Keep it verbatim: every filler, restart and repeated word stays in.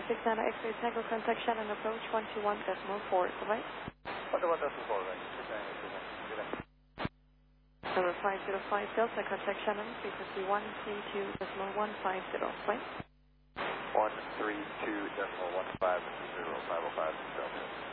six nine X-ray Tango, contact Shannon approach one two one decimal four, bye-bye. one two one decimal four, right? six nine X-ray Tango, goodbye. Number five zero five Delta, contact Shannon, frequency one three two decimal one five zero, bye. one three two decimal one five zero, five oh five Delta.